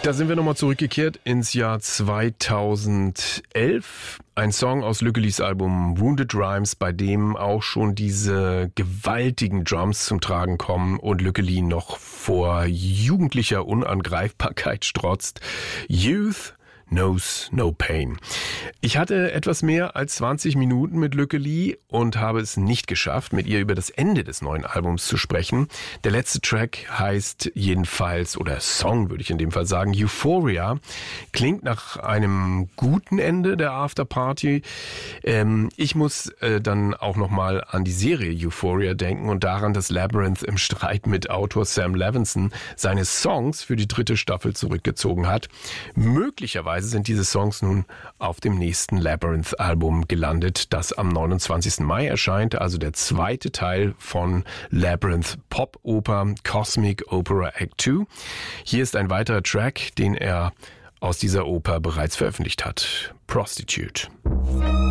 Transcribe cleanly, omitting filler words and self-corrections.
Da sind wir nochmal zurückgekehrt ins Jahr 2011. Ein Song aus Lückelis Album Wounded Rhymes, bei dem auch schon diese gewaltigen Drums zum Tragen kommen und Lückeli noch vor jugendlicher Unangreifbarkeit strotzt. Youth knows no pain. Ich hatte etwas mehr als 20 Minuten mit Lückeli und habe es nicht geschafft, mit ihr über das Ende des neuen Albums zu sprechen. Der letzte Track heißt jedenfalls, oder Song würde ich in dem Fall sagen, Euphoria. Klingt nach einem guten Ende der Afterparty. Ich muss dann auch nochmal an die Serie Euphoria denken und daran, dass Labyrinth im Streit mit Autor Sam Levinson seine Songs für die 3. Staffel zurückgezogen hat. Möglicherweise sind diese Songs nun auf dem nächsten Labyrinth-Album gelandet, das am 29. Mai erscheint, also der 2. Teil von Labyrinth Pop-Oper Cosmic Opera Act 2. Hier ist ein weiterer Track, den er aus dieser Oper bereits veröffentlicht hat. Prostitute.